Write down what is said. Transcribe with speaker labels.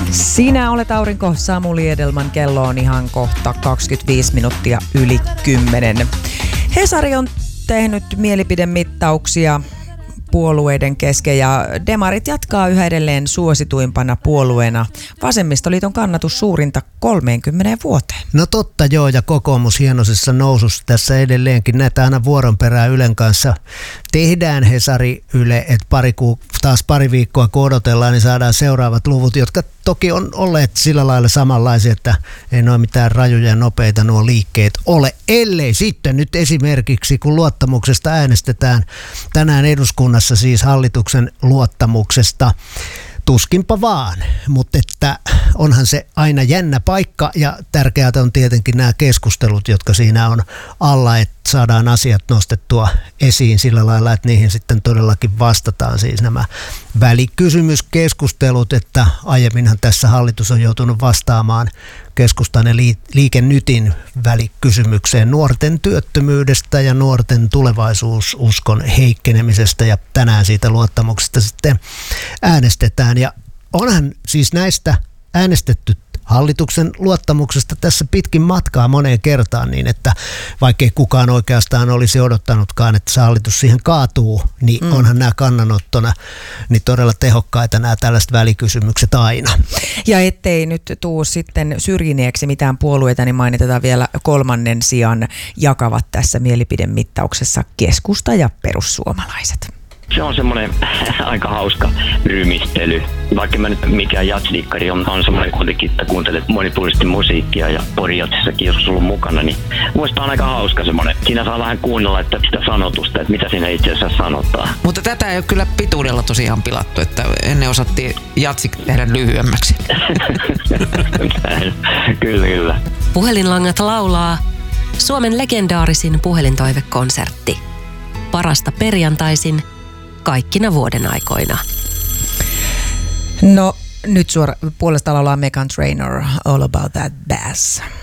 Speaker 1: Sinä olet aurinko, Samuli Edelman, kello on ihan kohta 25 minuuttia yli 10. Hesari on tehnyt mielipidemittauksia puolueiden kesken ja demarit jatkaa yhä edelleen suosituimpana puolueena. Vasemmistoliiton kannatus suurinta 30 vuoteen.
Speaker 2: No totta joo, ja kokoomus hienoisessa nousussa tässä edelleenkin. Näitä aina vuoron perään Ylen kanssa tehdään Hesari Yle, että taas pari viikkoa kun odotellaan, niin saadaan seuraavat luvut, jotka toki on olleet sillä lailla samanlaisia, että ei noin mitään rajuja ja nopeita nuo liikkeet ole. Ellei sitten nyt esimerkiksi, kun luottamuksesta äänestetään tänään eduskunnassa, siis hallituksen luottamuksesta, tuskinpa vaan, mutta että onhan se aina jännä paikka ja tärkeää on tietenkin nämä keskustelut, jotka siinä on alla, että saadaan asiat nostettua esiin sillä lailla, että niihin sitten todellakin vastataan, siis nämä välikysymyskeskustelut, että aiemminhan tässä hallitus on joutunut vastaamaan keskustan ja Liike Nytin välikysymykseen nuorten työttömyydestä ja nuorten tulevaisuususkon heikkenemisestä, ja tänään siitä luottamuksesta sitten äänestetään. Ja onhan siis näistä äänestetty hallituksen luottamuksesta tässä pitkin matkaa moneen kertaan niin, että vaikkei kukaan oikeastaan olisi odottanutkaan, että se hallitus siihen kaatuu, niin onhan nämä kannanottona niin todella tehokkaita nämä tällaiset välikysymykset aina.
Speaker 1: Ja ettei nyt tuu sitten syrjineeksi mitään puolueita, niin mainitaan vielä kolmannen sijan jakavat tässä mielipidemittauksessa keskusta ja perussuomalaiset.
Speaker 3: Se on semmoinen aika hauska rymistely. Vaikka mä nyt mikään jatsdikkari on semmoinen kuitenkin, että kuuntelet monipuolisesti musiikkia ja Pori-jatsissakin jos ollut mukana, niin muista on aika hauska semmoinen. Siinä saa vähän kuunnella että sitä sanotusta, että mitä siinä itse asiassa sanotaan.
Speaker 4: Mutta tätä ei ole kyllä pituudella tosiaan pilattu, että ennen osattiin jatsik tehdä lyhyemmäksi.
Speaker 3: Kyllä.
Speaker 5: Puhelinlangat laulaa Suomen legendaarisin puhelintoivekonsertti. Parasta perjantaisin kaikkina vuoden aikoina.
Speaker 1: No nyt puolesta laulaa Meghan Trainor All About That Bass.